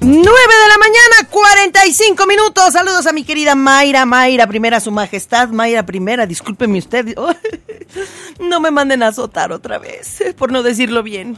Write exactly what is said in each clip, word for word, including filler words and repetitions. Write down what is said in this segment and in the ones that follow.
nueve de la mañana, cuarenta y cinco minutos. Saludos a mi querida Mayra, Mayra Primera, su majestad, Mayra Primera, discúlpeme usted. Oh, no me manden a azotar otra vez, por no decirlo bien.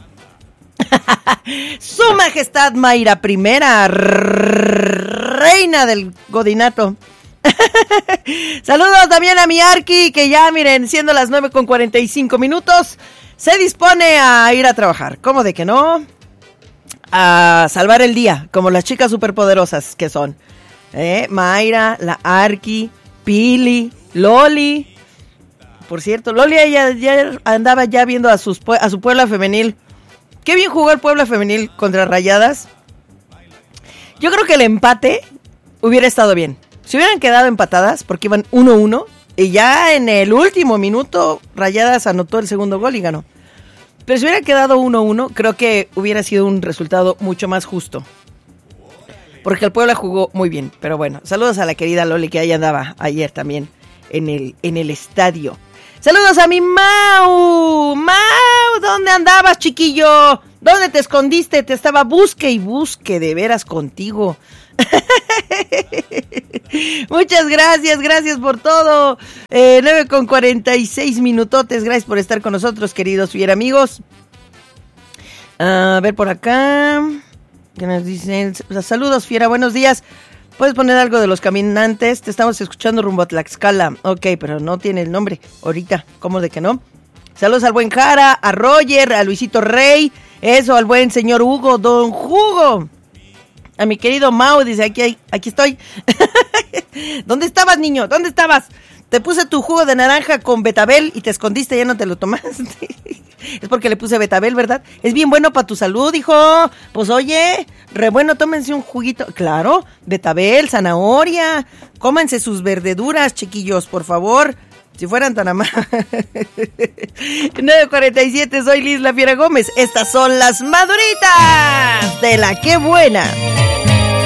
Su majestad Mayra Primera, reina del godinato. Saludos también a mi Arqui, que ya miren, siendo las nueve con cuarenta y cinco minutos, se dispone a ir a trabajar. ¿Cómo de que no? A salvar el día, como las chicas superpoderosas que son. ¿Eh? Mayra, la Arqui, Pili, Loli. Por cierto, Loli ya, ya andaba ya viendo a, sus, a su Puebla femenil. Qué bien jugó el Puebla femenil contra Rayadas. Yo creo que el empate hubiera estado bien. Si hubieran quedado empatadas, porque iban uno uno, y ya en el último minuto Rayadas anotó el segundo gol y ganó. Pero si hubiera quedado uno uno, creo que hubiera sido un resultado mucho más justo. Porque el Puebla jugó muy bien. Pero bueno, saludos a la querida Loli, que ahí andaba ayer también en el, en el estadio. Saludos a mi Mau. Mau, ¿dónde andabas, chiquillo? ¿Dónde te escondiste? Te estaba busque y busque de veras contigo. Muchas gracias, gracias por todo. eh, nueve con cuarenta y seis minutotes. Gracias por estar con nosotros, queridos fiera amigos. A ver por acá, que nos dicen, saludos fiera, buenos días. ¿Puedes poner algo de Los Caminantes? Te estamos escuchando rumbo a Tlaxcala. Ok, pero no tiene el nombre ahorita. ¿Cómo de que no? Saludos al buen Jara, a Roger, a Luisito Rey. Eso, al buen señor Hugo, don Hugo. A mi querido Mau, dice, aquí, aquí estoy. ¿Dónde estabas, niño? ¿Dónde estabas? Te puse tu jugo de naranja con betabel y te escondiste, ya no te lo tomaste. Es porque le puse betabel, ¿verdad? Es bien bueno para tu salud, hijo. Pues oye, re bueno, tómense un juguito. Claro, betabel, zanahoria. Cómense sus verduras, chiquillos, por favor. Si fueran tan amables. nueve cuarenta y siete, soy Liz La Fiera Gómez. Estas son las maduritas de la que buena.